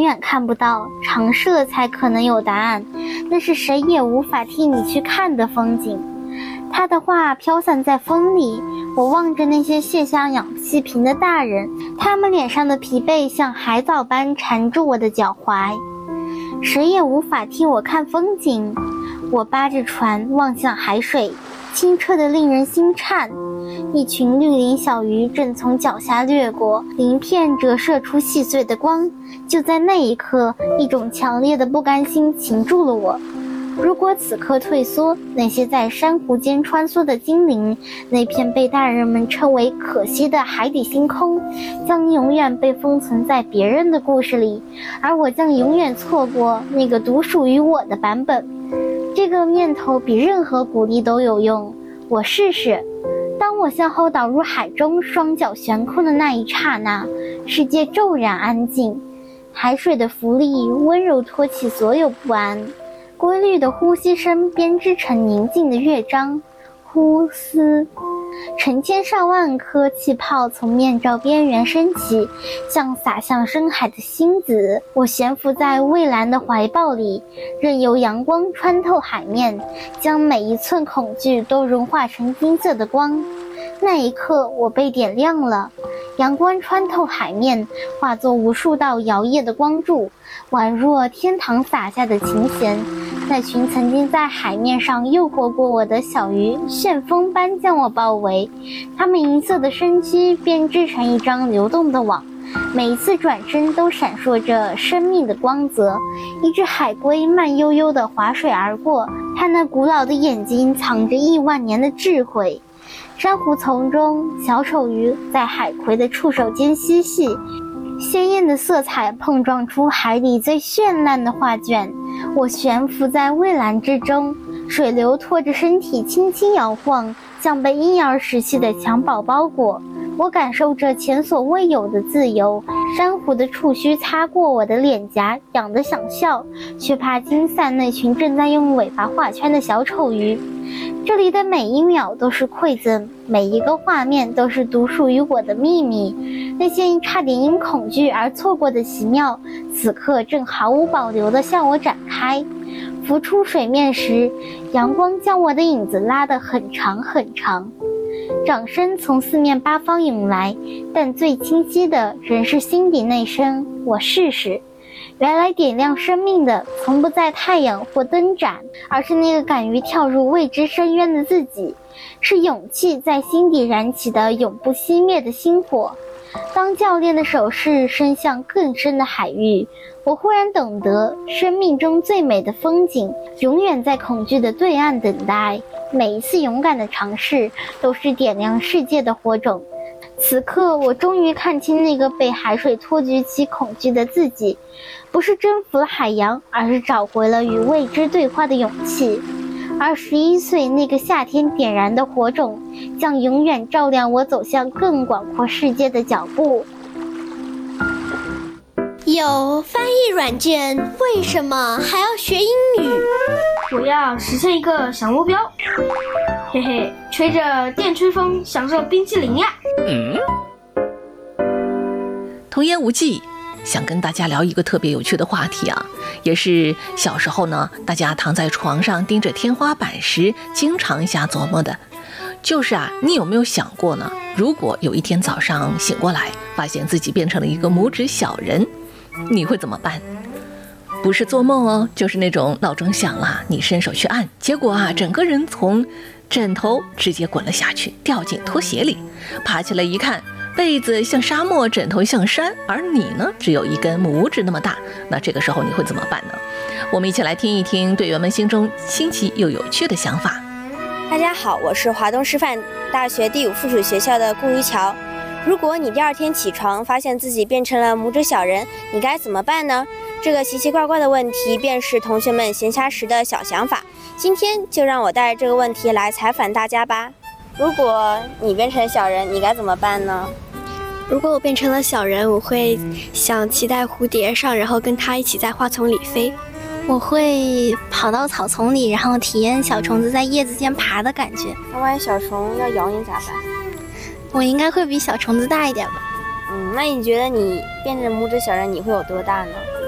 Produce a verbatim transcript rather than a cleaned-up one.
远看不到，尝试了才可能有答案，那是谁也无法替你去看的风景。他的话飘散在风里，我望着那些卸下氧气瓶的大人，他们脸上的疲惫像海藻般缠住我的脚踝。谁也无法替我看风景。我扒着船望向海水，清澈的令人心颤。一群绿鳞小鱼正从脚下掠过，鳞片折射出细碎的光。就在那一刻，一种强烈的不甘心擒住了我。如果此刻退缩，那些在珊瑚间穿梭的精灵，那片被大人们称为可惜的海底星空，将永远被封存在别人的故事里，而我将永远错过那个独属于我的版本。这个念头比任何鼓励都有用，我试试。当我向后倒入海中，双脚悬空的那一刹那，世界骤然安静，海水的浮力温柔托起所有不安。规律的呼吸声编织成宁静的乐章，呼嘶，成千上万颗气泡从面罩边缘升起，像洒向深海的星子。我悬浮在蔚蓝的怀抱里，任由阳光穿透海面，将每一寸恐惧都融化成金色的光。那一刻，我被点亮了，阳光穿透海面，化作无数道摇曳的光柱，宛若天堂洒下的琴弦。那群曾经在海面上诱惑过我的小鱼，旋风般将我包围，它们银色的身躯编织成一张流动的网，每一次转身都闪烁着生命的光泽。一只海龟慢悠悠地划水而过，它那古老的眼睛藏着亿万年的智慧。珊瑚丛中，小丑鱼在海葵的触手间嬉戏，鲜艳的色彩碰撞出海里最绚烂的画卷。我悬浮在蔚蓝之中，水流拖着身体轻轻摇晃，像被婴儿时期的襁褓包裹。我感受着前所未有的自由，珊瑚的触须擦过我的脸颊，痒得想笑，却怕惊散那群正在用尾巴画圈的小丑鱼。这里的每一秒都是馈赠，每一个画面都是独属于我的秘密。那些差点因恐惧而错过的奇妙，此刻正毫无保留地向我展开。浮出水面时，阳光将我的影子拉得很长很长。掌声从四面八方涌来，但最清晰的仍是心底那声我试试。原来点亮生命的从不在太阳或灯盏，而是那个敢于跳入未知深渊的自己，是勇气在心底燃起的永不熄灭的星火。当教练的手势伸向更深的海域，我忽然懂得，生命中最美的风景永远在恐惧的对岸等待。每一次勇敢的尝试都是点亮世界的火种。此刻我终于看清那个被海水托举起恐惧的自己，不是征服了海洋，而是找回了与未知对话的勇气。而十一岁那个夏天点燃的火种，将永远照亮我走向更广阔世界的脚步。 有翻译软件，为什么还要学英语？ 我要实现一个小目标，嘿嘿，吹着电吹风，享受冰淇淋呀！ 嗯，童言无忌，想跟大家聊一个特别有趣的话题啊，也是小时候呢，大家躺在床上盯着天花板时，经常下琢磨的，就是啊，你有没有想过呢？如果有一天早上醒过来，发现自己变成了一个拇指小人，你会怎么办？不是做梦哦，就是那种闹钟响了，你伸手去按，结果啊，整个人从枕头直接滚了下去，掉进拖鞋里，爬起来一看，被子像沙漠，枕头像山，而你呢，只有一根拇指那么大。那这个时候你会怎么办呢？我们一起来听一听队员们心中新奇又有趣的想法。 大家好，我是华东师范大学第五附属学校的顾于乔。如果你第二天起床发现自己变成了拇指小人，你该怎么办呢？这个奇奇怪怪的问题便是同学们闲暇时的小想法。今天就让我带着这个问题来采访大家吧。如果你变成小人，你该怎么办呢？ 如果我变成了小人，我会想骑在蝴蝶上，然后跟它一起在花丛里飞。 我会跑到草丛里，然后体验小虫子在叶子间爬的感觉。 那万一小虫要咬你咋办？ 我应该会比小虫子大一点吧。 嗯，那你觉得你变成拇指小人你会有多大呢？